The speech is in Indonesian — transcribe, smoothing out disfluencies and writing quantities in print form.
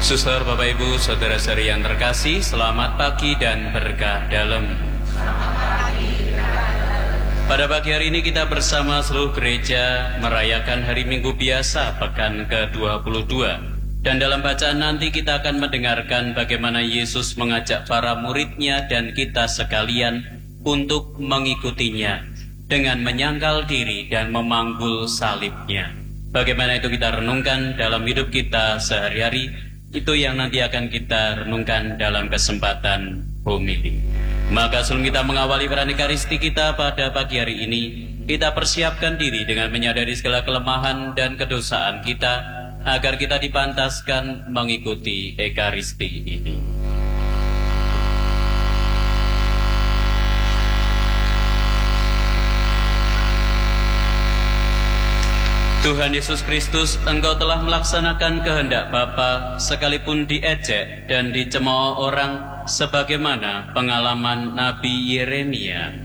Suster, Bapak Ibu, saudara-saudari yang terkasih, selamat pagi dan berkah dalam. Pada pagi hari ini kita bersama seluruh gereja merayakan hari Minggu biasa pekan ke-22. Dan dalam bacaan nanti kita akan mendengarkan bagaimana Yesus mengajak para muridnya dan kita sekalian untuk mengikutinya dengan menyangkal diri dan memanggul salibnya. Bagaimana itu kita renungkan dalam hidup kita sehari-hari, itu yang nanti akan kita renungkan dalam kesempatan homili. Maka sebelum kita mengawali peran Ekaristi kita pada pagi hari ini, kita persiapkan diri dengan menyadari segala kelemahan dan kedosaan kita, agar kita dipantaskan mengikuti Ekaristi ini. Tuhan Yesus Kristus, Engkau telah melaksanakan kehendak Bapa sekalipun diejek dan dicemooh orang, sebagaimana pengalaman Nabi Yeremia.